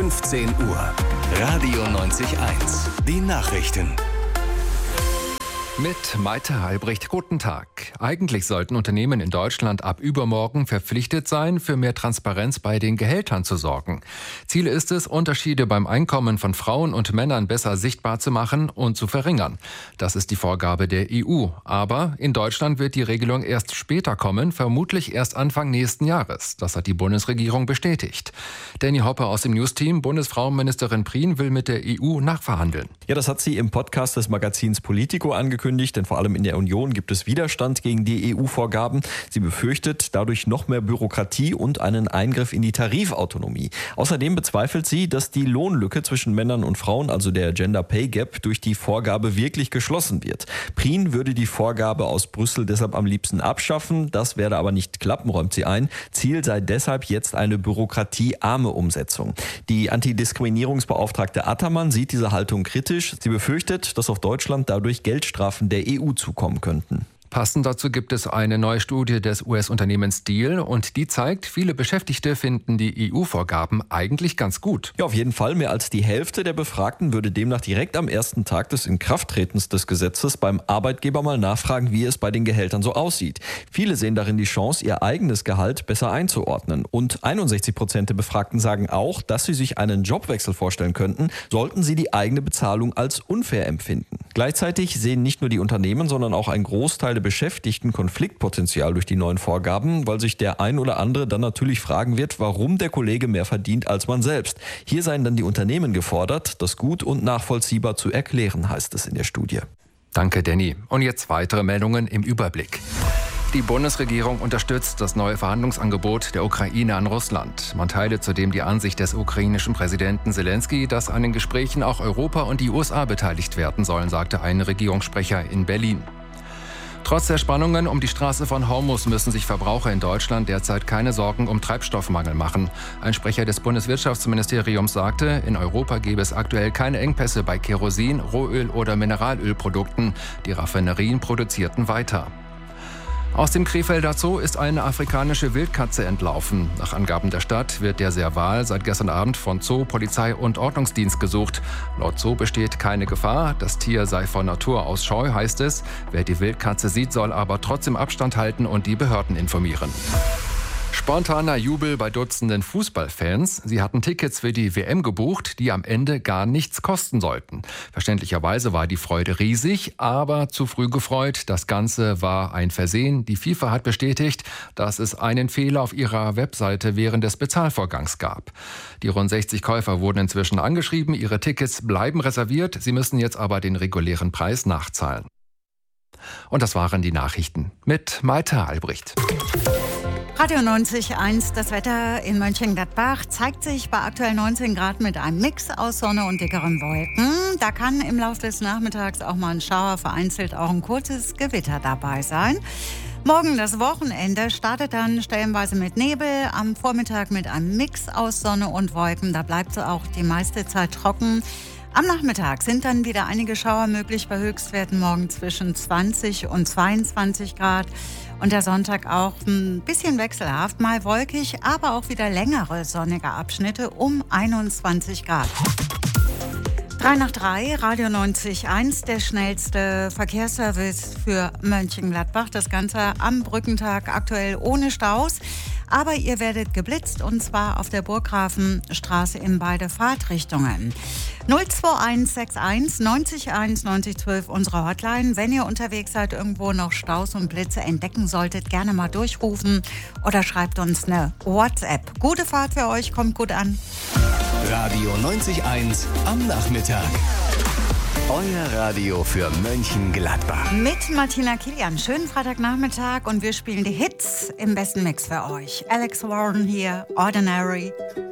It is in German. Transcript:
15 Uhr. Radio 90.1. Die Nachrichten. Mit Maite Halbricht, guten Tag. Eigentlich sollten Unternehmen in Deutschland ab übermorgen verpflichtet sein, für mehr Transparenz bei den Gehältern zu sorgen. Ziel ist es, Unterschiede beim Einkommen von Frauen und Männern besser sichtbar zu machen und zu verringern. Das ist die Vorgabe der EU. Aber in Deutschland wird die Regelung erst später kommen, vermutlich erst Anfang nächsten Jahres. Das hat die Bundesregierung bestätigt. Danny Hoppe aus dem Newsteam. Bundesfrauenministerin Prien will mit der EU nachverhandeln. Ja, das hat sie im Podcast des Magazins Politico angekündigt, denn vor allem in der Union gibt es Widerstand gegen die EU-Vorgaben. Sie befürchtet dadurch noch mehr Bürokratie und einen Eingriff in die Tarifautonomie. Außerdem bezweifelt sie, dass die Lohnlücke zwischen Männern und Frauen, also der Gender Pay Gap, durch die Vorgabe wirklich geschlossen wird. Prien würde die Vorgabe aus Brüssel deshalb am liebsten abschaffen. Das werde aber nicht klappen, räumt sie ein. Ziel sei deshalb jetzt eine bürokratiearme Umsetzung. Die Antidiskriminierungsbeauftragte Attermann sieht diese Haltung kritisch. Sie befürchtet, dass auf Deutschland dadurch Geldstrafen der EU zukommen könnten. Passend dazu gibt es eine neue Studie des US-Unternehmens Diehl und die zeigt, viele Beschäftigte finden die EU-Vorgaben eigentlich ganz gut. Ja, auf jeden Fall. Mehr als die Hälfte der Befragten würde demnach direkt am ersten Tag des Inkrafttretens des Gesetzes beim Arbeitgeber mal nachfragen, wie es bei den Gehältern so aussieht. Viele sehen darin die Chance, ihr eigenes Gehalt besser einzuordnen. Und 61% der Befragten sagen auch, dass sie sich einen Jobwechsel vorstellen könnten, sollten sie die eigene Bezahlung als unfair empfinden. Gleichzeitig sehen nicht nur die Unternehmen, sondern auch ein Großteil der Beschäftigten Konfliktpotenzial durch die neuen Vorgaben, weil sich der ein oder andere dann natürlich fragen wird, warum der Kollege mehr verdient als man selbst. Hier seien dann die Unternehmen gefordert, das gut und nachvollziehbar zu erklären, heißt es in der Studie. Danke, Danny. Und jetzt weitere Meldungen im Überblick. Die Bundesregierung unterstützt das neue Verhandlungsangebot der Ukraine an Russland. Man teile zudem die Ansicht des ukrainischen Präsidenten Zelensky, dass an den Gesprächen auch Europa und die USA beteiligt werden sollen, sagte ein Regierungssprecher in Berlin. Trotz der Spannungen um die Straße von Hormuz müssen sich Verbraucher in Deutschland derzeit keine Sorgen um Treibstoffmangel machen. Ein Sprecher des Bundeswirtschaftsministeriums sagte, in Europa gebe es aktuell keine Engpässe bei Kerosin, Rohöl oder Mineralölprodukten. Die Raffinerien produzierten weiter. Aus dem Krefelder Zoo ist eine afrikanische Wildkatze entlaufen. Nach Angaben der Stadt wird der Serval seit gestern Abend von Zoo, Polizei und Ordnungsdienst gesucht. Laut Zoo besteht keine Gefahr. Das Tier sei von Natur aus scheu, heißt es. Wer die Wildkatze sieht, soll aber trotzdem Abstand halten und die Behörden informieren. Spontaner Jubel bei Dutzenden Fußballfans. Sie hatten Tickets für die WM gebucht, die am Ende gar nichts kosten sollten. Verständlicherweise war die Freude riesig, aber zu früh gefreut. Das Ganze war ein Versehen. Die FIFA hat bestätigt, dass es einen Fehler auf ihrer Webseite während des Bezahlvorgangs gab. Die rund 60 Käufer wurden inzwischen angeschrieben. Ihre Tickets bleiben reserviert. Sie müssen jetzt aber den regulären Preis nachzahlen. Und das waren die Nachrichten mit Maite Halbricht. Radio 90.1, das Wetter in Mönchengladbach zeigt sich bei aktuell 19 Grad mit einem Mix aus Sonne und dickeren Wolken. Da kann im Laufe des Nachmittags auch mal ein Schauer, vereinzelt auch ein kurzes Gewitter dabei sein. Morgen das Wochenende startet dann stellenweise mit Nebel, am Vormittag mit einem Mix aus Sonne und Wolken. Da bleibt es auch die meiste Zeit trocken. Am Nachmittag sind dann wieder einige Schauer möglich bei Höchstwerten morgen zwischen 20 und 22 Grad. Und der Sonntag auch ein bisschen wechselhaft, mal wolkig, aber auch wieder längere sonnige Abschnitte um 21 Grad. 3 nach 3, Radio 90.1, der schnellste Verkehrsservice für Mönchengladbach. Das Ganze am Brückentag aktuell ohne Staus. Aber ihr werdet geblitzt und zwar auf der Burggrafenstraße in beide Fahrtrichtungen. 02161 90 12 unsere Hotline. Wenn ihr unterwegs seid, irgendwo noch Staus und Blitze entdecken solltet, gerne mal durchrufen oder schreibt uns eine WhatsApp. Gute Fahrt für euch, kommt gut an. Radio 90.1 am Nachmittag. Euer Radio für Mönchengladbach. Mit Martina Kilian. Schönen Freitagnachmittag und wir spielen die Hits im besten Mix für euch. Alex Warren hier, Ordinary.